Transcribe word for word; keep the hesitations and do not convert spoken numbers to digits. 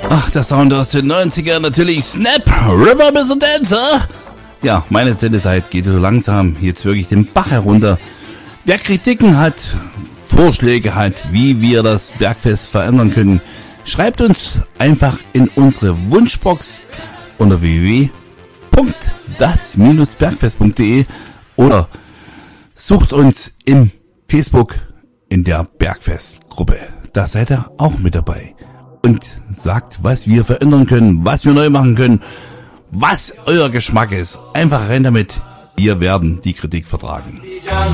Ach, der Sound aus den neunzigern, natürlich Snap, River Mister Dancer. Ja, meine Sendezeit geht so langsam jetzt wirklich den Bach herunter. Wer Kritiken hat, Vorschläge hat, wie wir das Bergfest verändern können, schreibt uns einfach in unsere Wunschbox unter w w w punkt das bergfest punkt d e oder sucht uns im Facebook in der Bergfest-Gruppe. Da seid ihr auch mit dabei. Und sagt, was wir verändern können, was wir neu machen können, was euer Geschmack ist. Einfach rein damit. Wir werden die Kritik vertragen.